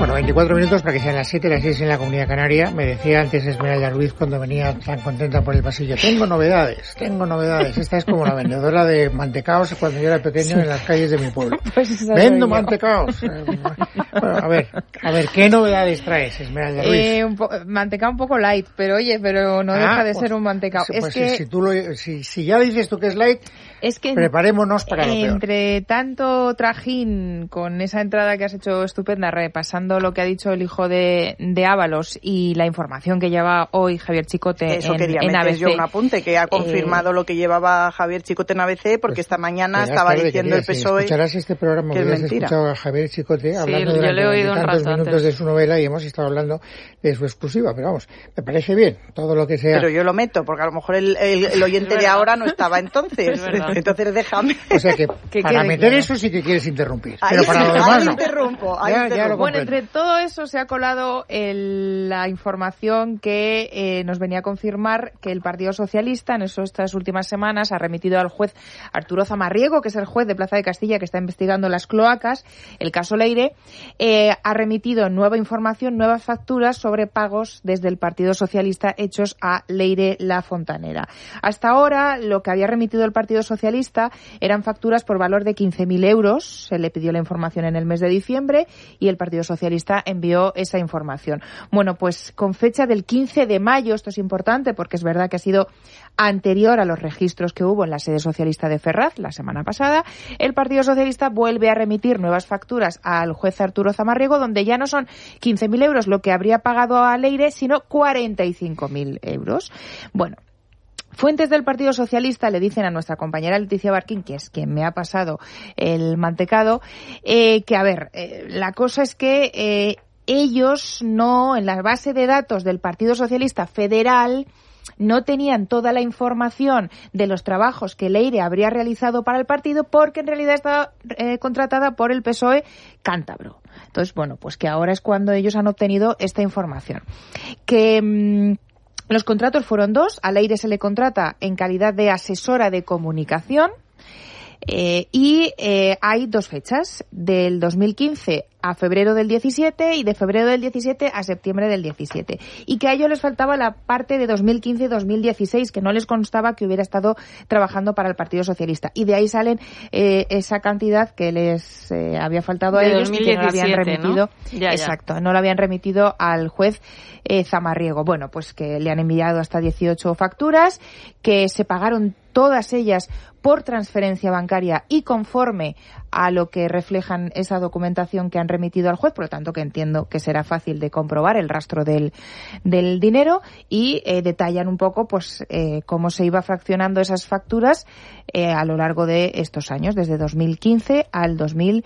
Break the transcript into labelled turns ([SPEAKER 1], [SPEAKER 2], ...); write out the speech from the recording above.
[SPEAKER 1] Bueno, 24 minutos para que sean las 7, las 6 en la Comunidad Canaria. Me decía antes Esmeralda Ruiz cuando venía tan contenta por el pasillo: tengo novedades. Esta es como la vendedora de mantecaos cuando yo era pequeño en las calles de mi pueblo.
[SPEAKER 2] Pues
[SPEAKER 1] Vendo mantecaos. Bueno, a ver, ¿qué novedades traes, Esmeralda Ruiz?
[SPEAKER 2] Mantecao un poco light, pero no deja de ser un mantecao.
[SPEAKER 1] Pues si ya dices tú que es light, preparémonos para lo peor.
[SPEAKER 2] Entre tanto trajín con esa entrada que has hecho estupenda, repasando lo que ha dicho el hijo de Ábalos y la información que lleva hoy Javier Chicote en ABC.
[SPEAKER 3] Yo un apunte que ha confirmado lo que llevaba Javier Chicote en ABC, porque esta mañana estaba diciendo el PSOE.
[SPEAKER 1] Si escucharás este programa, que hubieras escuchado a Javier Chicote hablando durante tantos minutos antes de su novela, y hemos estado hablando de su exclusiva, pero vamos, me parece bien todo lo que sea.
[SPEAKER 3] Pero yo lo meto, porque a lo mejor el oyente de ahora no estaba entonces. Entonces déjame.
[SPEAKER 1] O sea que para meter eso sí que quieres interrumpir.
[SPEAKER 3] Ahí
[SPEAKER 1] pero para lo demás no.
[SPEAKER 3] Interrumpo.
[SPEAKER 2] Bueno, entre todo eso se ha colado la información que nos venía a confirmar que el Partido Socialista en estas últimas semanas ha remitido al juez Arturo Zamarriego, que es el juez de Plaza de Castilla que está investigando las cloacas, el caso Leire, ha remitido nueva información, nuevas facturas sobre pagos desde el Partido Socialista hechos a Leire La Fontanera. Hasta ahora lo que había remitido el Partido Socialista eran facturas por valor de 15.000 euros. Se le pidió la información en el mes de diciembre y el Partido Socialista envió esa información. Bueno, pues con fecha del 15 de mayo, esto es importante porque es verdad que ha sido anterior a los registros que hubo en la sede socialista de Ferraz la semana pasada, el Partido Socialista vuelve a remitir nuevas facturas al juez Arturo Zamarriego, donde ya no son 15.000 euros lo que habría pagado a Leire, sino 45.000 euros. Bueno, fuentes del Partido Socialista le dicen a nuestra compañera Leticia Barquín, que es quien me ha pasado el mantecado, la cosa es que ellos no, en la base de datos del Partido Socialista Federal, no tenían toda la información de los trabajos que Leire habría realizado para el partido, porque en realidad estaba contratada por el PSOE cántabro. Entonces, bueno, pues que ahora es cuando ellos han obtenido esta información. Los contratos fueron dos. A Leire se le contrata en calidad de asesora de comunicación y hay dos fechas, del 2015 a febrero del 17 y de febrero del 17 a septiembre del 17. Y que a ellos les faltaba la parte de 2015 y 2016, que no les constaba que hubiera estado trabajando para el Partido Socialista. Y de ahí salen esa cantidad que les había faltado a ellos
[SPEAKER 4] 2017,
[SPEAKER 2] y que no la habían remitido.
[SPEAKER 4] ¿no? Ya.
[SPEAKER 2] Exacto, no la habían remitido al juez Zamarriego. Bueno, pues que le han enviado hasta 18 facturas, que se pagaron todas ellas por transferencia bancaria y conforme a lo que reflejan esa documentación que han remitido al juez, por lo tanto que entiendo que será fácil de comprobar el rastro del dinero, y detallan un poco pues cómo se iba fraccionando esas facturas a lo largo de estos años, desde 2015 al 2017.